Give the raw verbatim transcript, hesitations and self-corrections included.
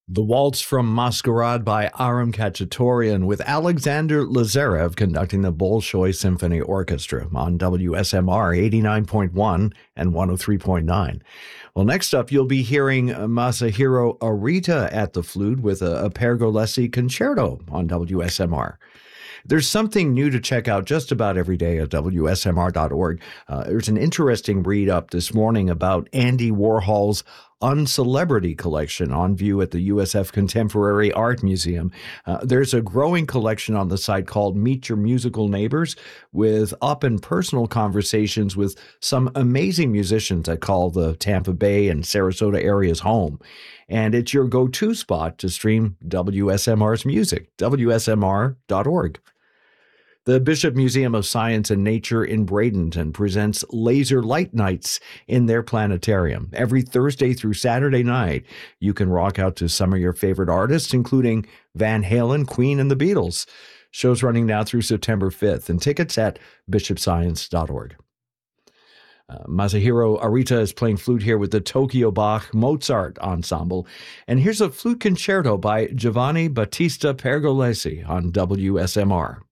The Waltz from Masquerade by Aram Khachaturian with Alexander Lazarev conducting the Bolshoi Symphony Orchestra on W S M R eighty-nine point one and one oh three point nine. Well, next up, you'll be hearing Masahiro Arita at the flute with a, a Pergolesi concerto on W S M R. There's something new to check out just about every day at W S M R dot org. Uh, there's an interesting read-up this morning about Andy Warhol's Uncelebrity collection on view at the U S F Contemporary Art Museum. Uh, there's a growing collection on the site called Meet Your Musical Neighbors with up and personal conversations with some amazing musicians that call the Tampa Bay and Sarasota areas home. And it's your go-to spot to stream W S M R's music, W S M R dot org. The Bishop Museum of Science and Nature in Bradenton presents Laser Light Nights in their planetarium. Every Thursday through Saturday night, you can rock out to some of your favorite artists, including Van Halen, Queen, and the Beatles. Show's running now through September fifth, and tickets at bishop science dot org. Uh, Masahiro Arita is playing flute here with the Tokyo Bach Mozart Ensemble. And here's a flute concerto by Giovanni Battista Pergolesi on W S M R.